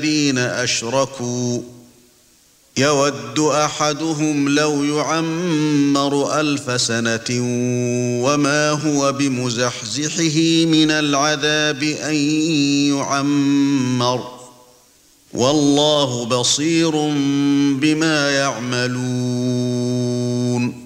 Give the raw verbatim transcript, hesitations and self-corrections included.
الذين أشركوا يود أحدهم لو يعمر ألف سنة وما هو بمزحزحه من العذاب أن يعمر والله بصير بما يعملون